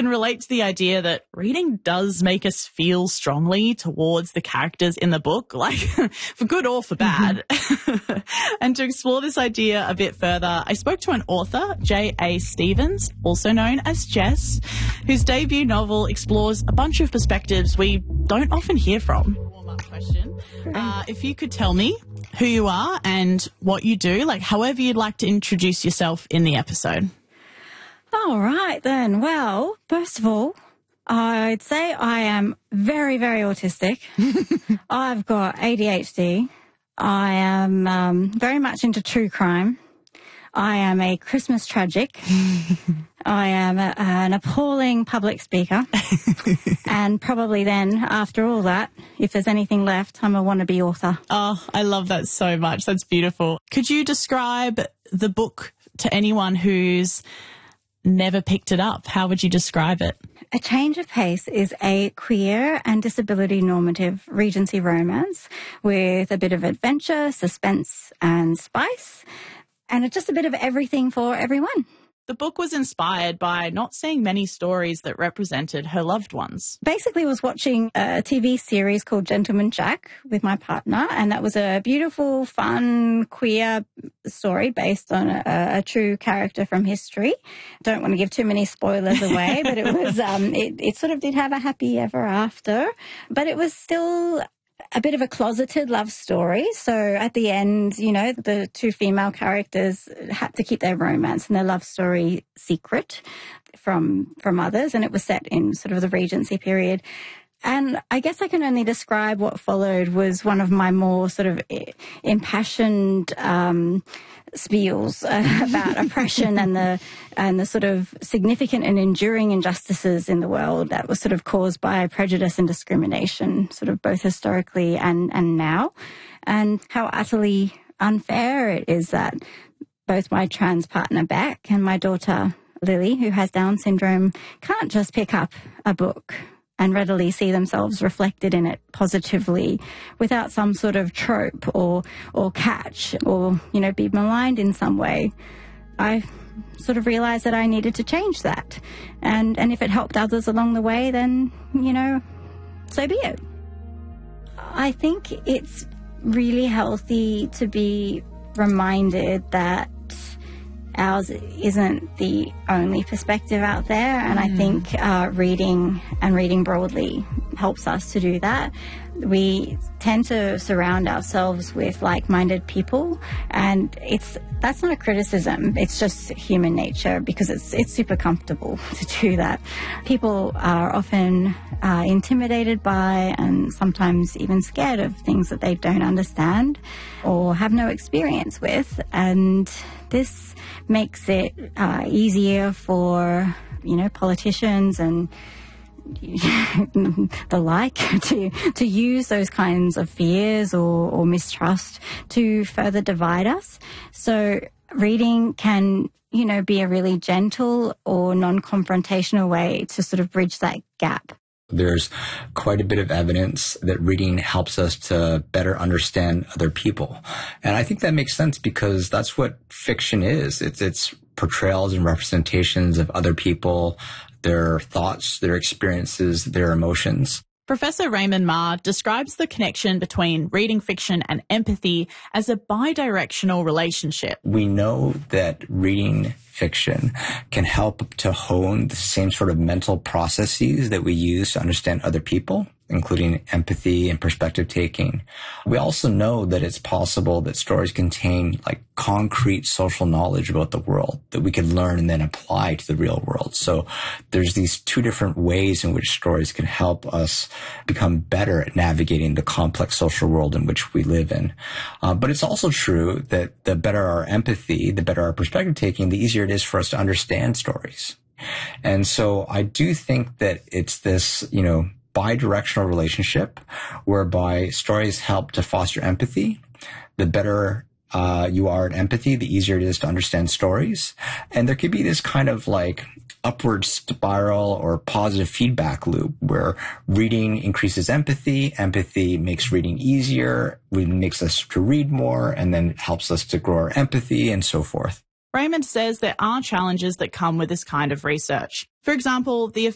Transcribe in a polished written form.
relate to the idea that reading does make us feel strongly towards the characters in the book, like for good or for bad. And to explore this idea a bit further, I spoke to an author, J.A. Stevens, also known as Jess, whose debut novel explores a bunch of perspectives we don't often hear from. Warm-up question. If you could tell me who you are and what you do, like however you'd like to introduce yourself in the episode. All right, then. Well, first of all, I'd say I am very, very autistic. I've got ADHD. I am very much into true crime. I am a Christmas tragic. I am an appalling public speaker. And probably then, after all that, if there's anything left, I'm a wannabe author. Oh, I love that so much. That's beautiful. Could you describe the book to anyone who's never picked it up? How would you describe it? A Change of Pace is a queer and disability normative Regency romance with a bit of adventure, suspense and spice, and it's just a bit of everything for everyone. The book was inspired by not seeing many stories that represented her loved ones. Basically, I was watching a TV series called Gentleman Jack with my partner, and that was a beautiful, fun, queer story based on a true character from history. Don't want to give too many spoilers away, but it was it sort of did have a happy ever after, but it was still a bit of a closeted love story. So at the end, you know, the two female characters had to keep their romance and their love story secret from others. And it was set in sort of the Regency period. And I guess I can only describe what followed was one of my more sort of impassioned spiels about oppression and the sort of significant and enduring injustices in the world that was sort of caused by prejudice and discrimination, sort of both historically and now, and how utterly unfair it is that both my trans partner Beck and my daughter Lily, who has Down syndrome, can't just pick up a book and readily see themselves reflected in it positively without some sort of trope or catch or, you know, be maligned in some way. I sort of realized that I needed to change that. And if it helped others along the way, then, you know, so be it. I think it's really healthy to be reminded that ours isn't the only perspective out there, and I think reading and reading broadly helps us to do that. We tend to surround ourselves with like-minded people, and that's not a criticism. It's just human nature because it's super comfortable to do that. People are often intimidated by and sometimes even scared of things that they don't understand or have no experience with, and this makes it easier for, you know, politicians and the like to use those kinds of fears or mistrust to further divide us. So reading can, you know, be a really gentle or non-confrontational way to sort of bridge that gap. There's quite a bit of evidence that reading helps us to better understand other people. And I think that makes sense because that's what fiction is. It's portrayals and representations of other people, their thoughts, their experiences, their emotions. Professor Raymond Ma describes the connection between reading fiction and empathy as a bidirectional relationship. We know that reading fiction can help to hone the same sort of mental processes that we use to understand other people, including empathy and perspective taking. We also know that it's possible that stories contain like concrete social knowledge about the world that we can learn and then apply to the real world. So there's these two different ways in which stories can help us become better at navigating the complex social world in which we live in. But it's also true that the better our empathy, the better our perspective taking, the easier it is for us to understand stories. And so I do think that it's this, you know, bi-directional relationship whereby stories help to foster empathy. The better you are at empathy, the easier it is to understand stories. And there could be this kind of like upward spiral or positive feedback loop where reading increases empathy, empathy makes reading easier, makes us to read more, and then helps us to grow our empathy and so forth. Raymond says there are challenges that come with this kind of research. For example, the